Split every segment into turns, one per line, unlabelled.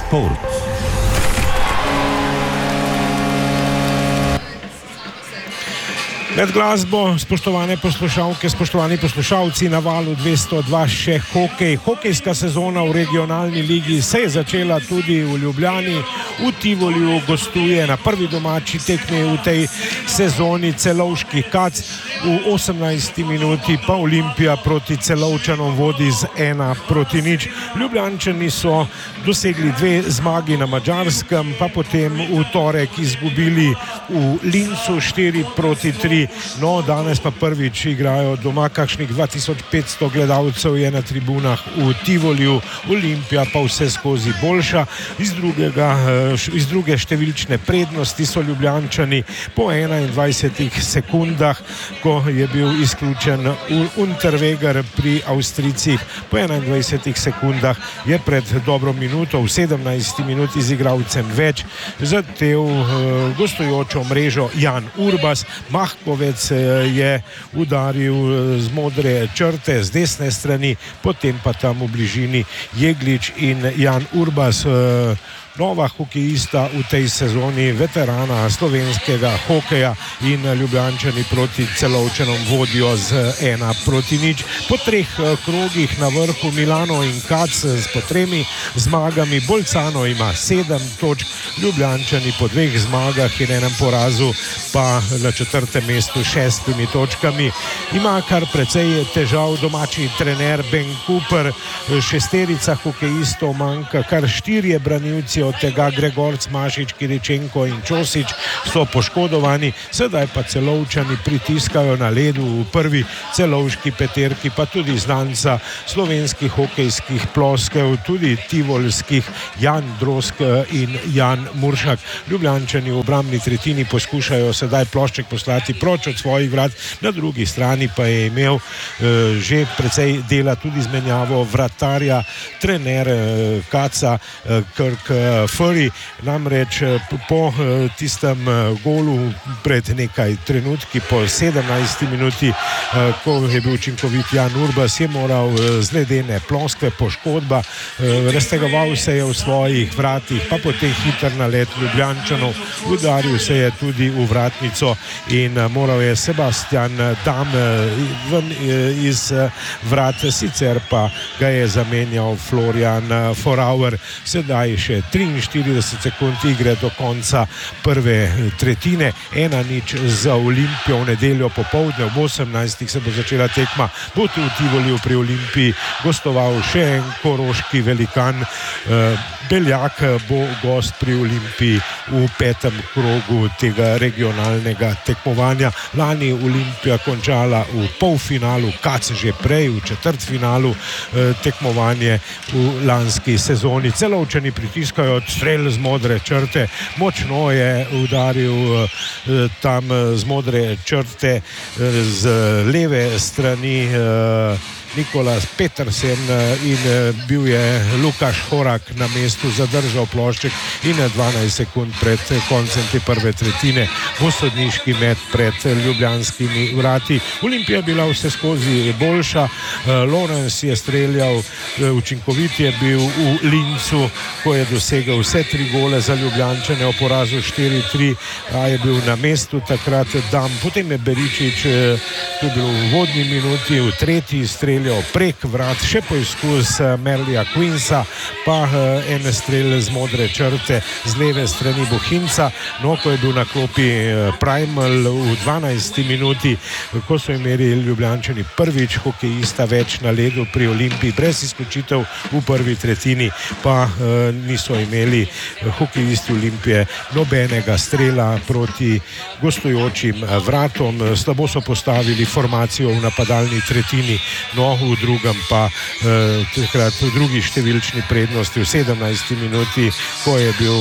Sport.
Med glasbo, spoštovane poslušalke, spoštovani poslušalci, na valu 202 še hokej. Hokejska sezona v regionalni ligi se je začela tudi v Ljubljani. V Tivoliju gostuje na prvi domači tekmi v tej sezoni Celovški Kac. V 18. minuti pa Olimpija proti Celovčanom vodi z 1-0. Ljubljančani so dosegli 2 zmagi na Madžarskem, pa potem v torek izgubili v Lincu 4-3. No, danes pa prvič igrajo doma, kakšnih 2500 gledalcev je na tribunah v Tivoliju, Olimpija pa vse skozi boljša. Iz druge številčne prednosti so Ljubljančani po 21 sekundah, ko je bil izključen Unterweger pri Avstrijcih, po 21 sekundah je pred dobro minuto, v 17 minuti z igralcem več, zatev gostujočo mrežo Jan Urbas. Mahkovec je udaril z modre črte z desne strani, potem pa tam v bližini Jeglič in Jan Urbas, nova hokejista v tej sezoni, veterana slovenskega hokeja, in Ljubljančani proti Celovčanom vodijo z 1-0. Po 3 krogih na vrhu Milano in Kac po 3 zmagami, Bolcano ima 7 točk, Ljubljančani po 2 zmagah in 1 porazu pa na 4. mestu 6 točkami. Ima kar precej težav domači trener Ben Cooper, 6 hokejistov manjka, kar 4 branilci, od tega Gregorc, Mašič, Kiričenko in Čosič so poškodovani. Sedaj pa Celovčani pritiskajo na ledu v prvi celovški peterki, pa tudi znanca slovenskih hokejskih ploskev, tudi tivolskih, Jan Drosk in Jan Muršak. Ljubljančani v obrambni tretjini poskušajo sedaj plošček poslati proč od svojih vrat, na drugi strani pa je imel že precej dela tudi z menjavo vratarja trener Kaca Kirk Furry. Namreč po tistem golu pred nekaj trenutki, po 17. minuti, ko je bil učinkovit Jan Urbas, je moral z ledene ploskve, poškodba, raztegoval se je v svojih vratih, pa potem hiter nalet Ljubljančanov, udaril se je tudi v vratnico in moral je Sebastian Dam ven iz vrat, sicer pa ga je zamenjal Florian Forauer. Sedaj še 43 sekund igre do konca prve tretjine, 1-0 za Olimpijo. V nedeljo popoldne ob 18. se bo začela tekma, bo tu v Tivoliju pri Olimpiji gostoval še en koroški velikan. Beljak bo gost pri Olimpiji v 5. krogu tega regionalnega tekmovanja. Lani Olimpija končala v polfinalu, Kac že prej v četrtfinalu tekmovanje v lanski sezoni. Celovčani pritiskajo strel z modre črte, močno je udaril tam z modre črte z leve strani Nikolas Petersen in bil je Lukaš Horak na mestu, zadržal plošček in 12 sekund pred koncem te prve tretjine bo sodniški met pred ljubljanskimi vrati. Olimpija je bila vse skozi boljša, Lorenz je streljal, učinkovit je bil v Lincu, ko je dosegel vse 3 gole za Ljubljančane, o porazu 4-3, a je bil na mestu takrat Dam. Potem je Beričič tudi v uvodni minuti v 3. streljal prek vrat, še poizkus Merlija Queensa, pa en strel z modre črte z leve strani Bohinca. No, ko je bil na klopi Primal v 12. minuti, ko so imeli Ljubljančani prvič hokejista več na ledu pri Olimpiji, brez izključitev v prvi tretjini, pa niso imeli hokejisti Olimpije nobenega strela proti gostujočim vratom. Slabo so postavili formacijo v napadalni tretjini, no v drugem pa takrat v drugi številčni prednosti v 17. minuti, ko je bil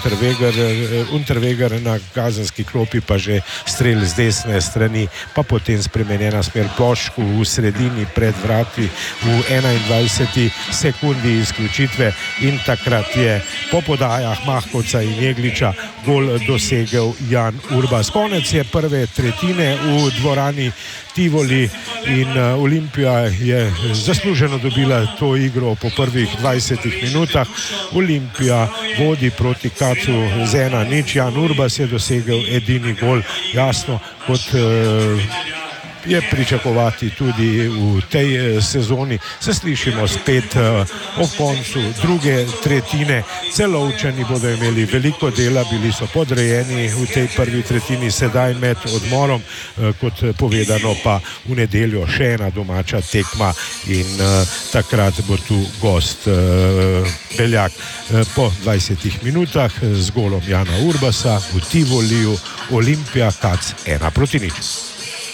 Unterweger na kazenski klopi, pa že strel z desne strani, pa potem spremenjena smer ploščku v sredini pred vrati v 21. sekundi izključitve in takrat je po podajah Mahkovca in Jegliča gol dosegel Jan Urbas. Konec je prve tretjine v dvorani Tivoli in Olimpija je zasluženo dobila to igro po prvih 20 minutah. Olimpija vodi proti Kacu z 1-0. Jan Urbas je dosegel edini gol. Jasno, kot je pričakovati tudi v tej sezoni. Se slišimo spet o koncu druge tretjine. Celovčani bodo imeli veliko dela, bili so podrejeni v tej prvi tretjini, sedaj med odmorom, kot povedano pa v nedeljo še ena domača tekma in takrat bo tu gost Beljak. Po 20 minutah z golom Jana Urbasa v Tivoliju Olimpija Kac 1-0.